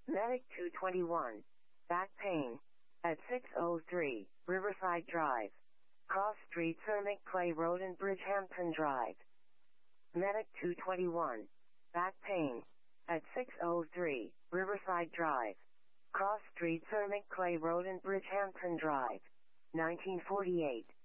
Medic 221. Back pain. At 603, Riverside Drive. Cross Street, Cermic Clay Road and Bridgehampton Drive. Medic 221. Back pain. At 603, Riverside Drive. Cross Street, Cermic Clay Road and Bridgehampton Drive. 1948.